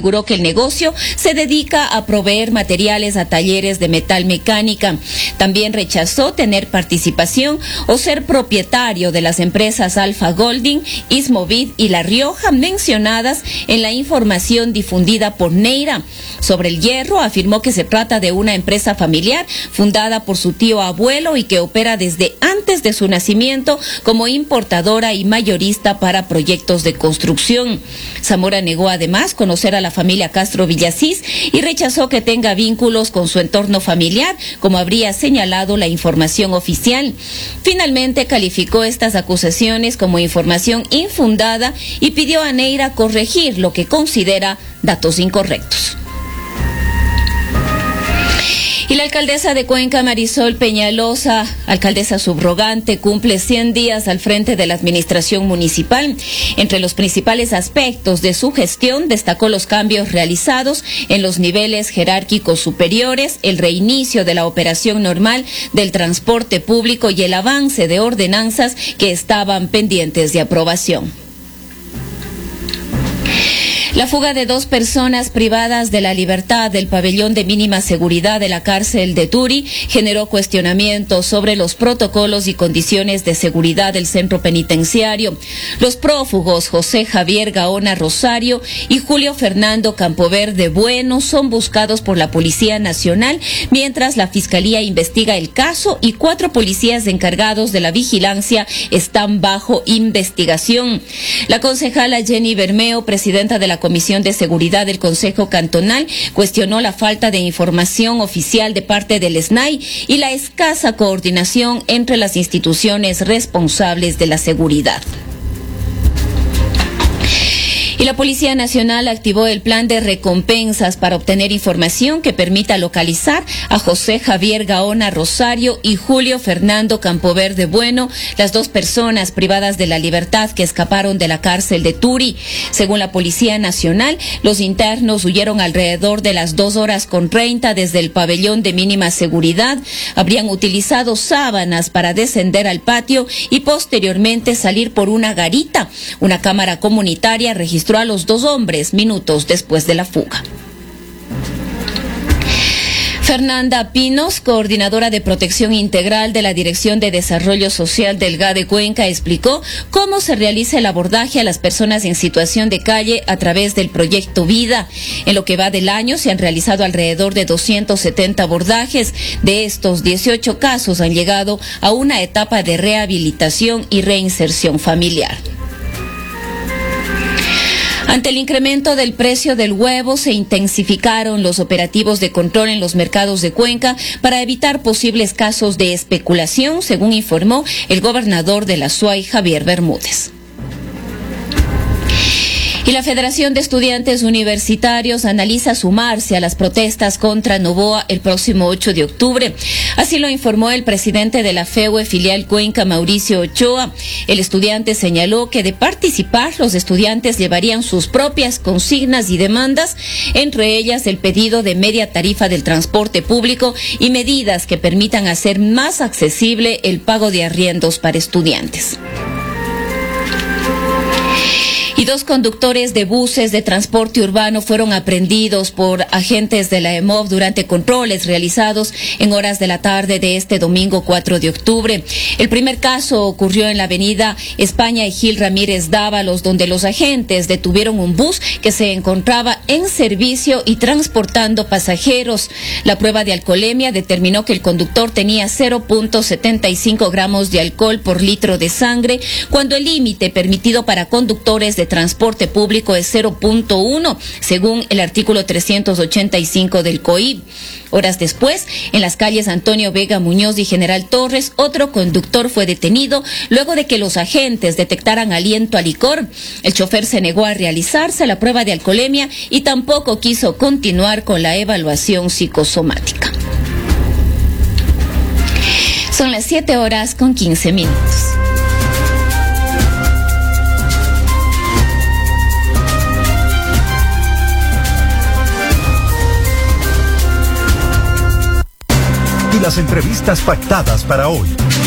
aseguró que el negocio se dedica a proveer materiales a talleres de metalmecánica. También rechazó tener participación o ser propietario de las empresas Alfa Golding, Ismovid y La Rioja mencionadas en la información difundida por Neira. Sobre el hierro, afirmó que se trata de una empresa familiar fundada por su tío abuelo y que opera desde antes de su nacimiento como importadora y mayorista para proyectos de construcción. Zamora negó además conocer a la familia Castro Villasís y rechazó que tenga vínculos con su entorno familiar, como habría señalado la información oficial. Finalmente calificó estas acusaciones como información infundada y pidió a Neira corregir lo que considera datos incorrectos. Y la alcaldesa de Cuenca, Marisol Peñalosa, alcaldesa subrogante, cumple 100 días al frente de la administración municipal. Entre los principales aspectos de su gestión destacó los cambios realizados en los niveles jerárquicos superiores, el reinicio de la operación normal del transporte público y el avance de ordenanzas que estaban pendientes de aprobación. La fuga de 2 personas privadas de la libertad del pabellón de mínima seguridad de la cárcel de Turi generó cuestionamientos sobre los protocolos y condiciones de seguridad del centro penitenciario. Los prófugos José Javier Gaona Rosario y Julio Fernando Campoverde Bueno son buscados por la Policía Nacional, mientras la Fiscalía investiga el caso y 4 policías encargados de la vigilancia están bajo investigación. La concejala Jenny Bermeo, presidenta de la Comisión de Seguridad del Consejo Cantonal, cuestionó la falta de información oficial de parte del SNAI y la escasa coordinación entre las instituciones responsables de la seguridad. Y la Policía Nacional activó el plan de recompensas para obtener información que permita localizar a José Javier Gaona Rosario y Julio Fernando Campoverde Bueno, las 2 personas privadas de la libertad que escaparon de la cárcel de Turi. Según la Policía Nacional, los internos huyeron alrededor de las 2:30 desde el pabellón de mínima seguridad. Habrían utilizado sábanas para descender al patio y posteriormente salir por una garita. Una cámara comunitaria registró a los 2 hombres minutos después de la fuga. Fernanda Pinos, coordinadora de protección integral de la Dirección de Desarrollo Social del GA de Cuenca, explicó cómo se realiza el abordaje a las personas en situación de calle a través del proyecto Vida. En lo que va del año se han realizado alrededor de 270 abordajes. De estos, 18 casos han llegado a una etapa de rehabilitación y reinserción familiar. Ante el incremento del precio del huevo, se intensificaron los operativos de control en los mercados de Cuenca para evitar posibles casos de especulación, según informó el gobernador de la SUAY, Javier Bermúdez. Y la Federación de Estudiantes Universitarios analiza sumarse a las protestas contra Novoa el próximo 8 de octubre. Así lo informó el presidente de la FEUE filial Cuenca, Mauricio Ochoa. El estudiante señaló que de participar, los estudiantes llevarían sus propias consignas y demandas, entre ellas el pedido de media tarifa del transporte público y medidas que permitan hacer más accesible el pago de arriendos para estudiantes. Y 2 conductores de buses de transporte urbano fueron aprehendidos por agentes de la EMOV durante controles realizados en horas de la tarde de este domingo 4 de octubre. El primer caso ocurrió en la avenida España y Gil Ramírez Dávalos, donde los agentes detuvieron un bus que se encontraba en servicio y transportando pasajeros. La prueba de alcoholemia determinó que el conductor tenía 0.75 gramos de alcohol por litro de sangre, cuando el límite permitido para conductores de transporte público es 0.1, según el artículo 385 del COIB. Horas después, en las calles Antonio Vega Muñoz y General Torres, otro conductor fue detenido luego de que los agentes detectaran aliento a licor. El chofer se negó a realizarse la prueba de alcoholemia y tampoco quiso continuar con la evaluación psicosomática. Son las 7:15. Y las entrevistas pactadas para hoy.